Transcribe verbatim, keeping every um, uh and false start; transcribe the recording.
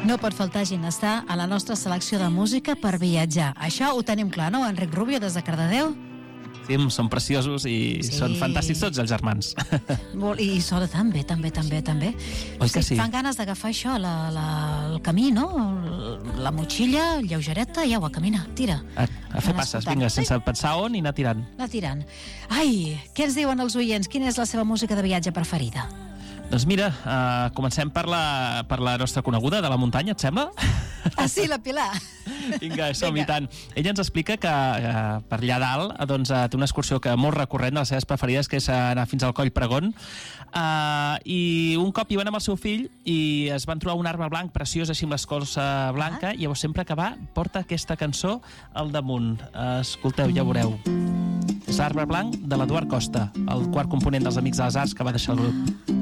No pot faltar Ginestar a la nostra selecció de música per viatjar. Això ho tenim clar, no, Enric Rubio, des de Cardedeu? Sí, són preciosos i sí. Són fantàstics tots els germans. I sona també, també, també, també. Oi que sí? Fan ganes d'agafar això, la, la, el camí, no? La motxilla, lleugereta, i au, a caminar, tira. A, a fer passes, escoltant. Vinga, sense pensar on i anar tirant. Anar tirant. Ai, què ens diuen els oients? Quina és la seva música de viatge preferida? Doncs mira, uh, comencem per la, per la nostra coneguda de la muntanya, et sembla? Ah, sí, la Pilar. Vinga, som-hi tant. Ella ens explica que uh, per allà dalt doncs, uh, té una excursió que molt recurrent de les seves preferides, que és anar fins al Coll Pregón. Uh, I un cop hi van amb el seu fill i es van trobar un arbre blanc preciós, així amb l'escorça blanca, ah. i llavors sempre que va porta aquesta cançó al damunt. Uh, escolteu, ja veureu. És Arbre blanc de l'Eduard Costa, el quart component dels Amics de les Arts que va deixar el grup.